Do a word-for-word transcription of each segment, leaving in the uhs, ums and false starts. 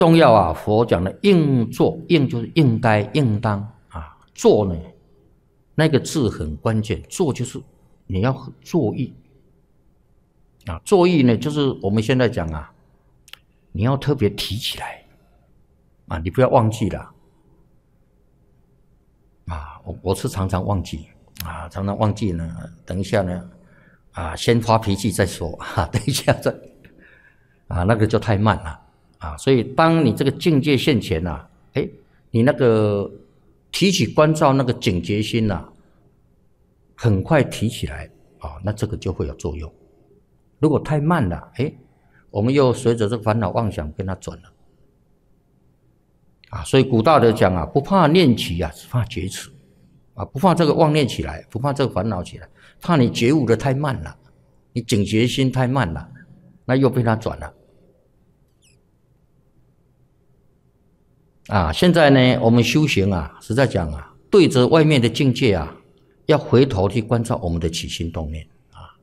重要啊，佛讲的应做，应就是应该、应当啊。做呢，那个字很关键，做就是你要作意啊。作意呢，就是我们现在讲啊，你要特别提起来啊，你不要忘记了啊。我我是常常忘记啊，常常忘记呢。等一下呢，啊，先发脾气再说啊，等一下再啊，那个就太慢了。啊，所以当你这个境界现前啊，哎，你那个提起关照那个警觉心呐、啊，很快提起来啊，那这个就会有作用。如果太慢了，哎，我们又随着这个烦恼妄想跟它转了啊。所以古大德讲啊，不怕念起啊，只怕觉迟啊，不怕这个妄念起来，不怕这个烦恼起来，怕你觉悟的太慢了，你警觉心太慢了，那又被它转了。啊，现在呢，我们修行啊，实在讲啊，对着外面的境界啊，要回头去关照我们的起心动念啊，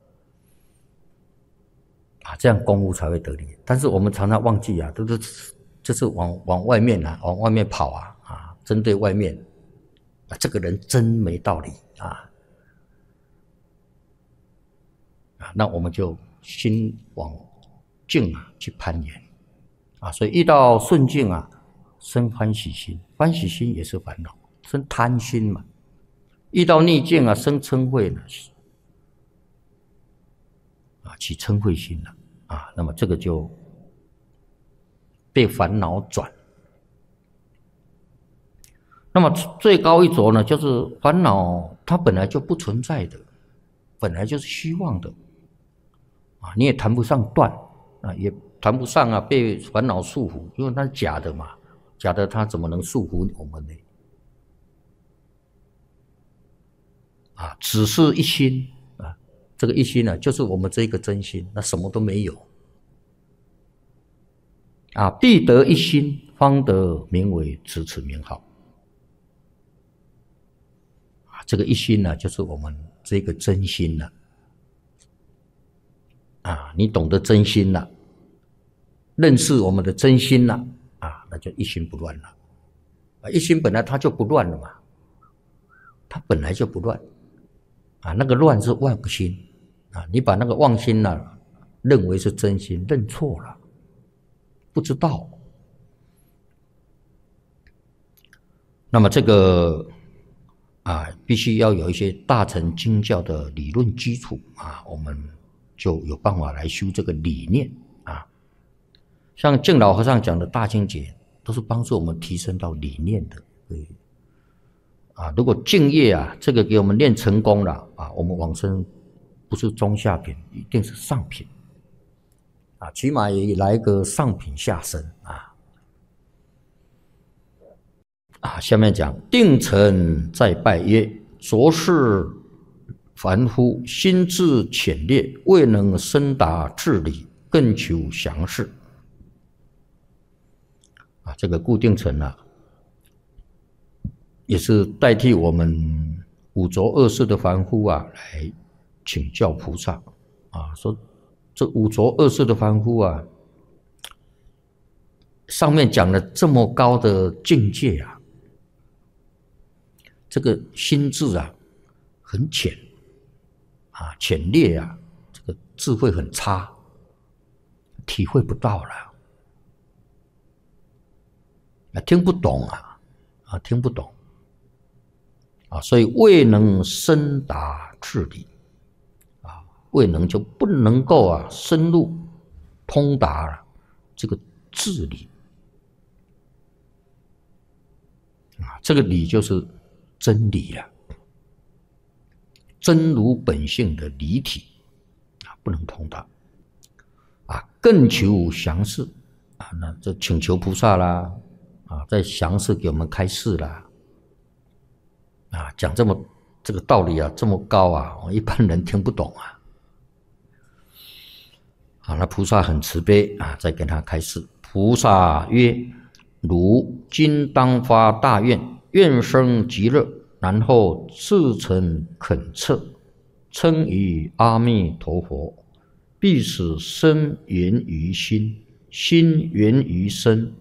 啊，这样功夫才会得力。但是我们常常忘记啊，都是就是往往外面啊，往外面跑啊，啊，针对外面啊，这个人真没道理啊，啊，那我们就心往静啊去攀岩啊，所以遇到顺境啊。生欢喜心，欢喜心也是烦恼，生贪心嘛。遇到逆境啊，生嗔恚呢，啊，起嗔恚心了啊，那么这个就被烦恼转。那么最高一轴呢，就是烦恼它本来就不存在的，本来就是虚妄的啊，你也谈不上断啊，也谈不上啊被烦恼束缚，因为它是假的嘛。假的，它怎么能束缚我们呢？啊，只是一心啊，这个一心呢、啊，就是我们这个真心，那什么都没有啊。必得一心，方得名为持持名号啊。这个一心呢、啊，就是我们这个真心了啊。你懂得真心了，认识我们的真心了。啊，那就一心不乱了。啊，一心本来它就不乱了嘛，它本来就不乱。啊，那个乱是妄心啊，你把那个妄心呢、啊，认为是真心，认错了，不知道。那么这个啊，必须要有一些大乘经教的理论基础啊，我们就有办法来修这个理念。像净老和尚讲的大经解，都是帮助我们提升到理念的。对，啊，如果净业啊，这个给我们练成功了啊，我们往生不是中下品，一定是上品，啊，起码也来个上品下生啊。啊，下面讲定尘再拜曰：昨世凡夫心智浅劣，未能深达至理，更求详释。啊，这个固定尘啊，也是代替我们五浊恶世的凡夫啊，来请教菩萨啊，说这五浊恶世的凡夫啊，上面讲了这么高的境界啊，这个心智啊很浅啊，浅劣啊，这个智慧很差，体会不到了。啊，听不懂啊，啊，听不懂，啊，所以未能深达至理，啊，未能就不能够啊深入通达这个至理，啊，这个理就是真理了，真如本性的理体，啊，不能通达，啊，更求详释，啊，那这请求菩萨啦。啊，再详细给我们开示啦，啊，讲这么这个道理啊，这么高啊，一般人听不懂啊。好，那菩萨很慈悲啊，再跟他开示。菩萨曰：汝今当发大愿，愿生极乐，然后至诚恳切，称于阿弥陀佛，必使身源于心，心源于身。